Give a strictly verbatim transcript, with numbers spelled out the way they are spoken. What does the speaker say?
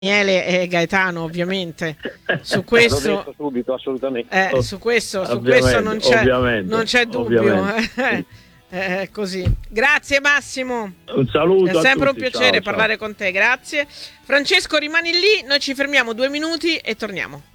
Daniele e Gaetano, ovviamente su questo L'ho detto subito, assolutamente. eh, su questo, su questo non c'è, non c'è dubbio. Eh, eh, così. Grazie Massimo, Un saluto, è sempre a un tutti. piacere Ciao, parlare ciao. con te, grazie. Francesco, rimani lì, noi ci fermiamo due minuti e torniamo.